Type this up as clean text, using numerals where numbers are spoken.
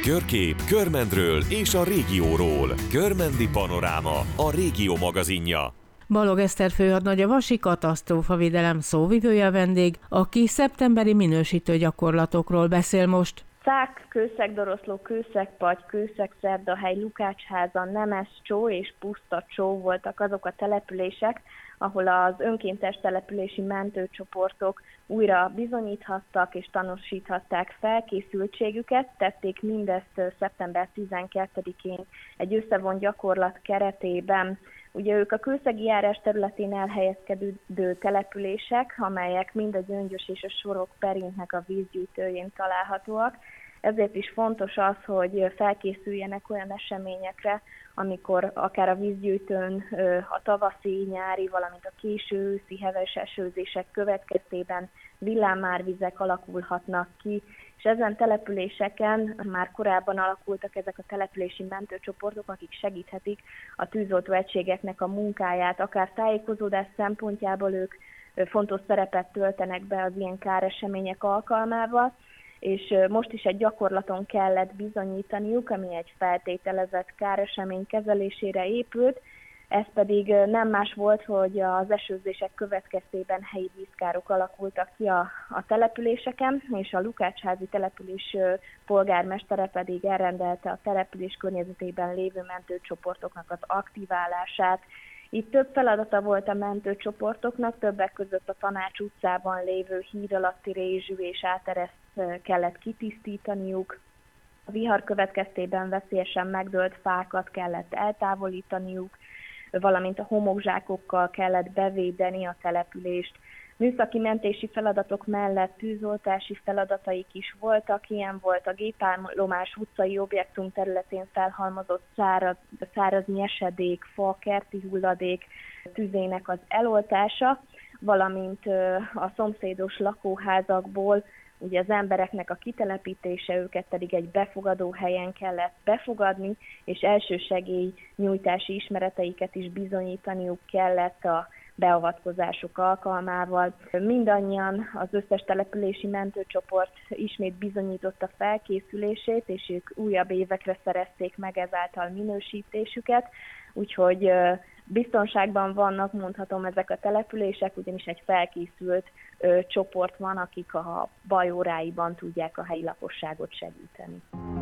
Körkép, Körmendről és a régióról. Körmendi Panoráma, a Régió magazinja. Balog Eszter főhadnagy, a Vasi Katasztrófavédelem szóvivője a vendég, aki szeptemberi minősítő gyakorlatokról beszél most. Szák, Kőszeg-Doroszló, Kőszeg-Pagy, Kőszeg-Szerdahely, Lukácsházan, Nemescsó és Pusztacsó voltak azok a települések, ahol az önkéntes települési mentőcsoportok újra bizonyíthattak és tanúsíthatták felkészültségüket. Tették mindezt szeptember 12-én egy összevont gyakorlat keretében. Ugye ők a kőszegi járás területén elhelyezkedő települések, amelyek mind a Gyöngyös és a Sorok Perintnek a vízgyűjtőjén találhatóak. Ezért is fontos az, hogy felkészüljenek olyan eseményekre, amikor akár a vízgyűjtőn a tavaszi, nyári, valamint a késő őszi heves esőzések következtében villámárvizek alakulhatnak ki, és ezen településeken már korábban alakultak ezek a települési mentőcsoportok, akik segíthetik a tűzoltó egységeknek a munkáját, akár tájékozódás szempontjából ők fontos szerepet töltenek be az ilyen káresemények alkalmával, és most is egy gyakorlaton kellett bizonyítaniuk, ami egy feltételezett káresemény kezelésére épült. Ez pedig nem más volt, hogy az esőzések következtében helyi vízkárok alakultak ki a településeken, és a lukácsházi település polgármestere pedig elrendelte a település környezetében lévő mentőcsoportoknak az aktiválását. Itt több feladata volt a mentőcsoportoknak, többek között a Tanács utcában lévő híd alatti rézsű és átereszt kellett kitisztítaniuk. A vihar következtében veszélyesen megdőlt fákat kellett eltávolítaniuk, valamint a homokzsákokkal kellett bevédeni a települést. Műszaki mentési feladatok mellett tűzoltási feladataik is voltak, ilyen volt a gépállomás utcai objektum területén felhalmozott száraz nyesedék, fa, kerti hulladék tüzének az eloltása, valamint a szomszédos lakóházakból ugye az embereknek a kitelepítése, őket pedig egy befogadó helyen kellett befogadni, és elsősegély nyújtási ismereteiket is bizonyítaniuk kellett a beavatkozások alkalmával. Mindannyian, az összes települési mentőcsoport ismét bizonyította felkészülését, és ők újabb évekre szerezték meg ezáltal minősítésüket, úgyhogy biztonságban vannak, mondhatom, ezek a települések, ugyanis egy felkészült csoport van, akik a baj óráiban tudják a helyi lakosságot segíteni.